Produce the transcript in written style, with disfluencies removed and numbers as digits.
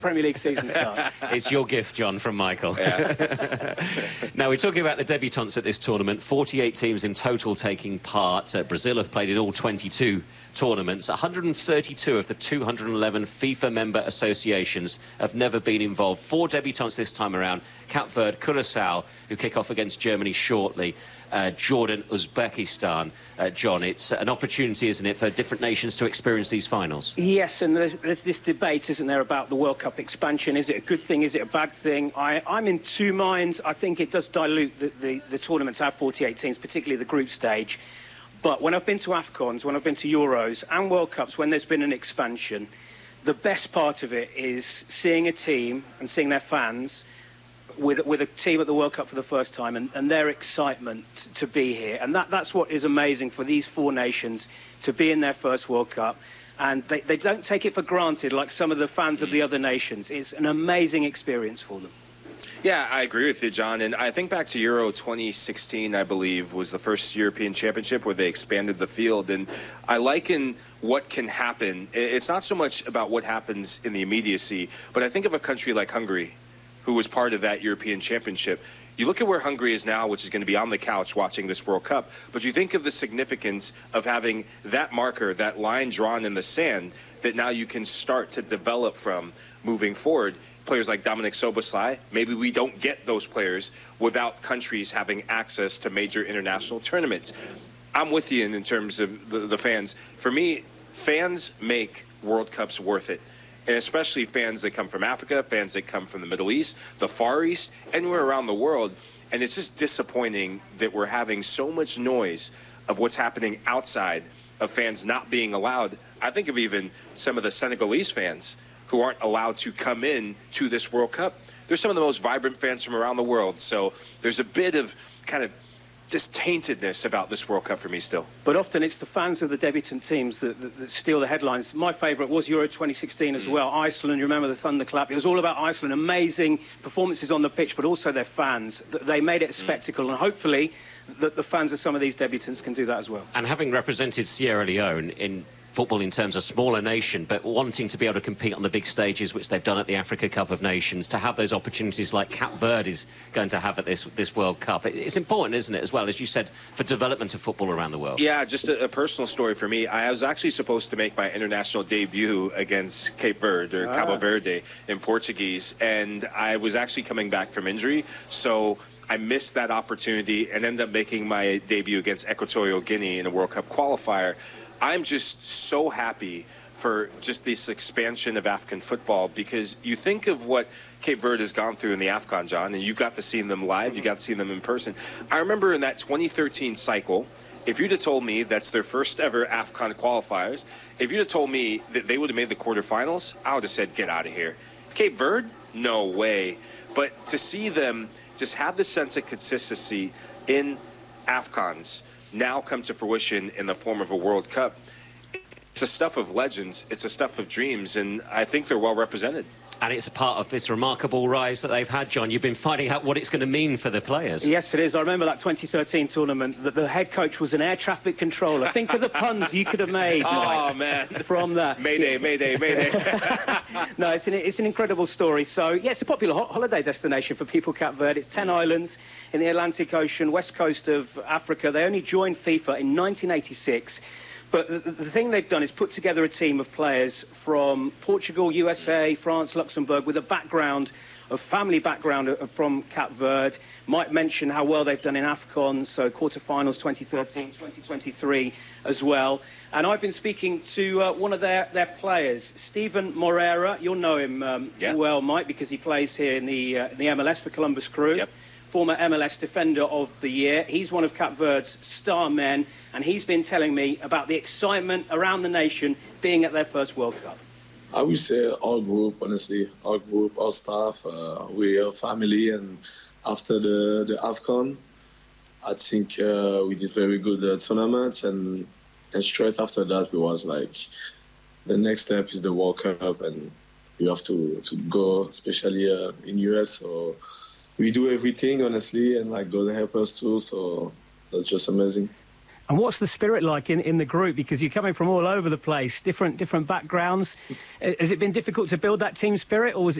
Premier League season starts. It's your gift, John, from Michael. Yeah. Now, we're talking about the debutants at this tournament. 48 teams in total taking part. Brazil have played in all 22 tournaments. 132 of the 211 FIFA member associations have never been involved. 4 debutants this time around. Cape Verde, Curaçao, who kick off against Germany shortly. Jordan, Uzbekistan. John, it's an opportunity, isn't it, for different nations to experience these finals? Yes, and there's this debate, isn't there, about the World Cup expansion. Is it a good thing? Is it a bad thing? I'm in two minds. I think it does dilute the tournament to have 48 teams, particularly the group stage. But when I've been to AFCONs, when I've been to Euros and World Cups, when there's been an expansion, the best part of it is seeing a team and seeing their fans with a team at the World Cup for the first time and their excitement to be here. And that's what is amazing for these 4 nations, to be in their first World Cup. And they don't take it for granted like some of the fans of the other nations. It's an amazing experience for them. Yeah, I agree with you, John. And I think back to Euro 2016, I believe, was the first European Championship where they expanded the field. And I liken what can happen. It's not so much about what happens in the immediacy, but I think of a country like Hungary, who was part of that European Championship. You look at where Hungary is now, which is going to be on the couch watching this World Cup, but you think of the significance of having that marker, that line drawn in the sand, that now you can start to develop from moving forward. Players like Dominik Szoboszlai, maybe we don't get those players without countries having access to major international tournaments. I'm with you in terms of the fans. For me, fans make World Cups worth it. And especially fans that come from Africa, fans that come from the Middle East, the Far East, anywhere around the world. And it's just disappointing that we're having so much noise of what's happening outside, of fans not being allowed. I think of even some of the Senegalese fans who aren't allowed to come in to this World Cup. They're some of the most vibrant fans from around the world. So there's a bit of kind of just taintedness about this World Cup for me still. But often it's the fans of the debutant teams that steal the headlines. My favourite was Euro 2016 as well. Iceland, you remember the thunderclap? It was all about Iceland. Amazing performances on the pitch, but also their fans. They made it a spectacle, and hopefully the fans of some of these debutants can do that as well. And having represented Sierra Leone in football in terms of smaller nation, but wanting to be able to compete on the big stages, which they've done at the Africa Cup of Nations, to have those opportunities like Cape Verde is going to have at this World Cup. It's important, isn't it, as well, as you said, for development of football around the world? Yeah, just a personal story for me. I was actually supposed to make my international debut against Cape Verde, or Cabo Verde in Portuguese, and I was actually coming back from injury, so I missed that opportunity and ended up making my debut against Equatorial Guinea in a World Cup qualifier. I'm just so happy for just this expansion of African football, because you think of what Cape Verde has gone through in the AFCON, John, and you got to see them live, you got to see them in person. I remember in that 2013 cycle, if you'd have told me that's their first ever AFCON qualifiers, if you'd have told me that they would have made the quarterfinals, I would have said, get out of here. Cape Verde? No way. But to see them just have the sense of consistency in AFCONs now come to fruition in the form of a World Cup, it's a stuff of legends, it's a stuff of dreams, and I think they're well represented. And it's a part of this remarkable rise that they've had, John. You've been finding out what it's going to mean for the players. Yes, it is. I remember that 2013 tournament, that the head coach was an air traffic controller. Think of the puns you could have made, Mike, man, from that. Mayday, mayday, mayday. No, it's an incredible story. So, yeah, it's a popular holiday destination for people, Cape Verde. It's 10 islands in the Atlantic Ocean, west coast of Africa. They only joined FIFA in 1986. But the thing they've done is put together a team of players from Portugal, USA, France, Luxembourg, with a family background from Cape Verde. Might mention how well they've done in AFCON, so quarterfinals 2013, 2023 as well. And I've been speaking to one of their players, Steven Moreira. You'll know him well, Mike, because he plays here in the MLS for Columbus Crew. Yep. Former MLS Defender of the Year. He's one of Cape Verde's star men, and he's been telling me about the excitement around the nation being at their first World Cup. I would say our group, honestly, our group, our staff, we are family, and after the AFCON, I think we did very good tournaments, and straight after that, we was like, the next step is the World Cup, and you have to go, especially in US, so we do everything, honestly, and like God help us too, so that's just amazing. And what's the spirit like in the group? Because you're coming from all over the place, different backgrounds. Has it been difficult to build that team spirit, or was it